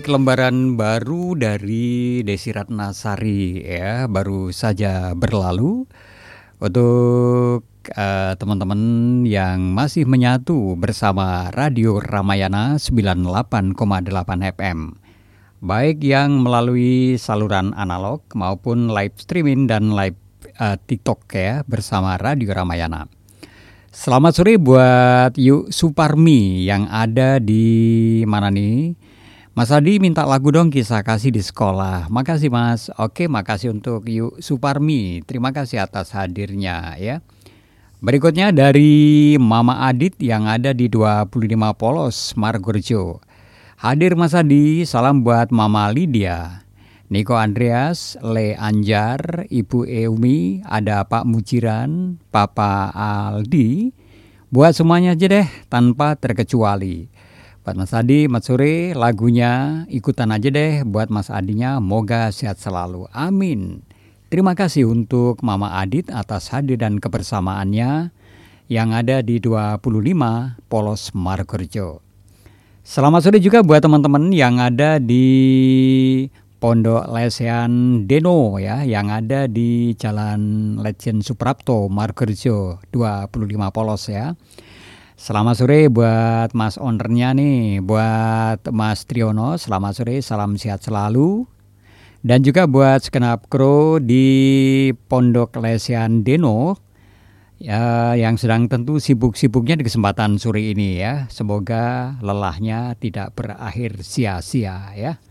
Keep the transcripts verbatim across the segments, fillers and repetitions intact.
Lembaran baru dari Desi Ratnasari ya, baru saja berlalu. Untuk uh, teman-teman yang masih menyatu bersama Radio Ramayana sembilan puluh delapan koma delapan F M, baik yang melalui saluran analog maupun live streaming dan live uh, TikTok ya, bersama Radio Ramayana. Selamat sore buat Yuk Suparmi yang ada di mana nih? Mas Adi minta lagu dong, Kisah Kasih di Sekolah. Makasih Mas. Oke, makasih untuk Yuk Suparmi. Terima kasih atas hadirnya ya. Berikutnya dari Mama Adit yang ada di dua puluh lima Polos, Margorejo. Hadir Mas Adi, salam buat Mama Lydia, Niko Andreas, Le Anjar, Ibu Eumi, ada Pak Mujiran, Papa Aldi. Buat semuanya aja deh, tanpa terkecuali. Buat Mas Adi, Mas Sore, lagunya ikutan aja deh buat Mas Adinya, moga sehat selalu. Amin. Terima kasih untuk Mama Adit atas hadir dan kebersamaannya yang ada di dua puluh lima Polos Margorejo. Selamat sore juga buat teman-teman yang ada di Pondok Lesehan Deno ya, yang ada di Jalan Lejen Suprapto, Margorejo, dua puluh lima Polos ya. Selamat sore buat Mas ownernya nih, buat Mas Triono, selamat sore, salam sehat selalu. Dan juga buat segenap kru di Pondok Lesehan Deno ya, yang sedang tentu sibuk-sibuknya di kesempatan sore ini ya. Semoga lelahnya tidak berakhir sia-sia ya.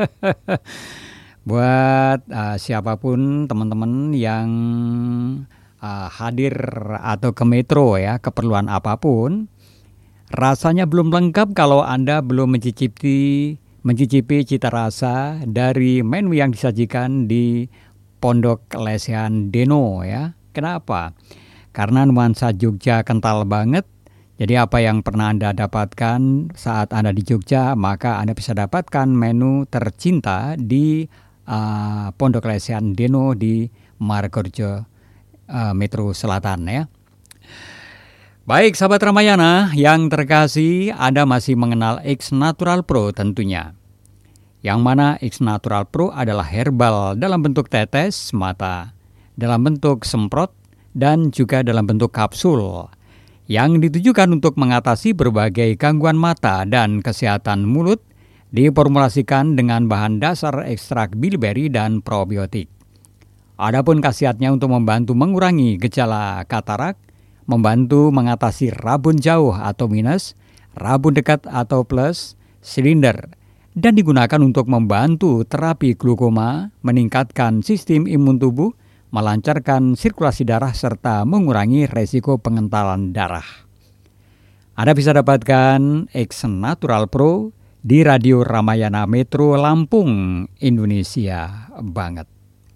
Buat uh, siapapun teman-teman yang Uh, hadir atau ke metro ya, keperluan apapun, rasanya belum lengkap kalau Anda belum mencicipi mencicipi cita rasa dari menu yang disajikan di Pondok Lesehan Deno ya. Kenapa? Karena nuansa Jogja kental banget. Jadi apa yang pernah Anda dapatkan saat Anda di Jogja, maka Anda bisa dapatkan menu tercinta di uh, Pondok Lesehan Deno di Margorejo Uh, Metro Selatan ya. Baik sahabat Ramayana yang terkasih, Anda masih mengenal X Natural Pro tentunya. Yang mana X Natural Pro adalah herbal dalam bentuk tetes mata, dalam bentuk semprot, dan juga dalam bentuk kapsul yang ditujukan untuk mengatasi berbagai gangguan mata dan kesehatan mulut, diformulasikan dengan bahan dasar ekstrak bilberry dan probiotik. Adapun khasiatnya untuk membantu mengurangi gejala katarak, membantu mengatasi rabun jauh atau minus, rabun dekat atau plus, silinder, dan digunakan untuk membantu terapi glaukoma, meningkatkan sistem imun tubuh, melancarkan sirkulasi darah, serta mengurangi resiko pengentalan darah. Anda bisa dapatkan X Natural Pro di Radio Ramayana Metro Lampung, Indonesia banget.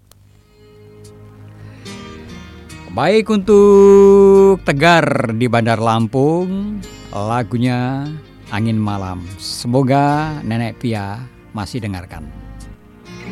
Baik, untuk Tegar di Bandar Lampung, lagunya Angin Malam. Semoga Nenek Pia masih dengarkan.